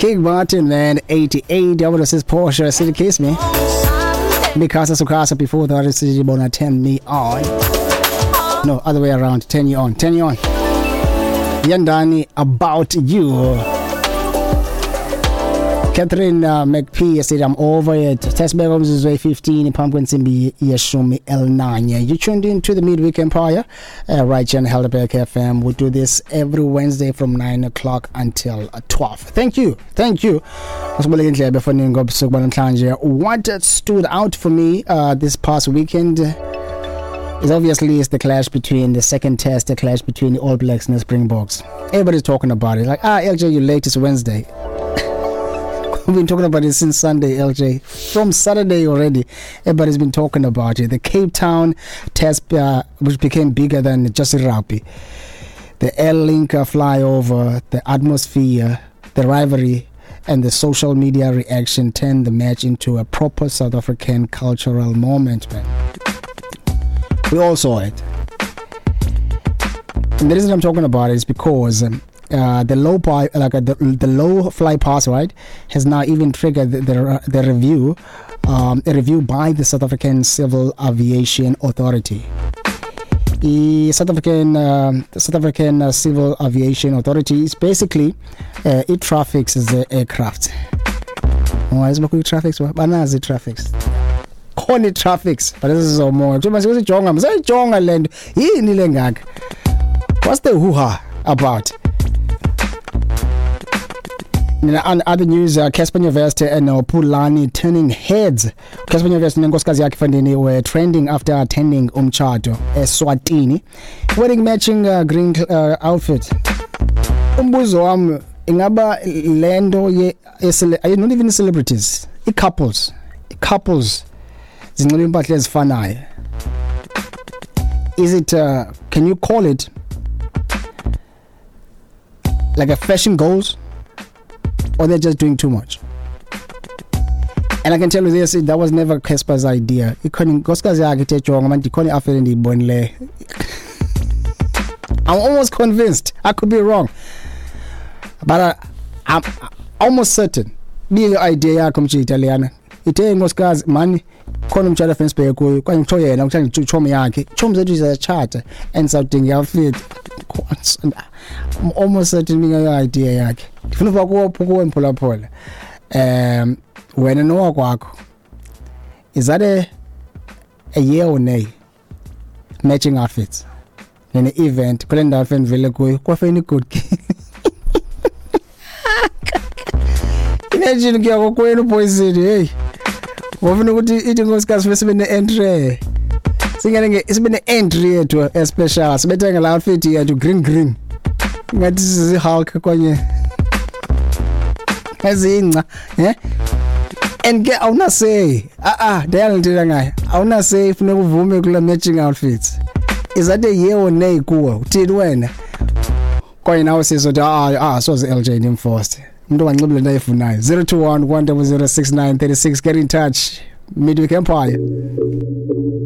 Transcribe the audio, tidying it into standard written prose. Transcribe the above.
King Martin, man, 88. I would have said Porsche, City Kiss Me. Mikasa Sukasa before that is Bona 10 me on. No, other way around. 10 you on. 10 you on. Yandani, About You. Catherine McP said, I'm over it. Test Begums is way 15. Pumpkin Simbi Yashumi El9. You tuned in to the Midweek Empire right here on Helderberg FM. We do this every Wednesday from 9 o'clock until 12. Thank you. What stood out for me this past weekend is obviously the clash between the second test, the clash between the All Blacks and the Springboks. Everybody's talking about it. Like, LJ, you're late, it's Wednesday. We've been talking about it since Sunday, LJ. From Saturday already, everybody's been talking about it. The Cape Town test, which became bigger than just rugby. The Airlink flyover, the atmosphere, the rivalry, and the social media reaction turned the match into a proper South African cultural moment, man. We all saw it. And the reason I'm talking about it is because the low fly pass, right, has now even triggered the review, a review by the South African Civil Aviation Authority. The South African Civil Aviation Authority is basically it traffics the aircraft. Why is it traffics? Banazi traffics. Call it traffics, but this is so more. What's the hoo-ha about? In other news, Casper Nyovest and Pulani turning heads. Casper Nyovest and Nkosikazi Akifandeni were trending after attending Umchato Eswatini, wearing matching green outfit. Umbuzo wam ingaba lendo ye not even celebrities, couples zinxiba impahla ezifanayo. Is it can you call it like a fashion goals? Or they're just doing too much. And I can tell you this, that was never Casper's idea. I'm almost convinced. I could be wrong. But I'm almost certain. Being idea yakho Italian. Ite ngoskazi mani khona umtshana fence bay kuyo kwanye ngitho yena ngithanda ichomi yakhe. Chomi zethu is a charter and something outfit. I'm almost certain being idea yakhe. Ifuna ukuba kuwo mphulaphula. Wena nowakwakho. Is that a year or nay? Matching outfits. In an event, kule ndawo fan vele kuyo kwafeni good. Imagine ngiyako kwenu boys hey. Wofuna ukuthi ithi ngosikazi bese ne entry. Singane isibene entry yethu especial. Sibethe ngala outfit yethu green. Ngathi sizi Hulk kwanye. Ezinca, and get awuna say dayangitshela ngayo awuna say ufuna kuvume kula matching outfits. Is that a year or nay kuwe uthini wena kwanye nawe sizothi so LJ nimforced umuntu wanxibile into ayifunayo 021 1006936. Get in touch. Midweek Empire.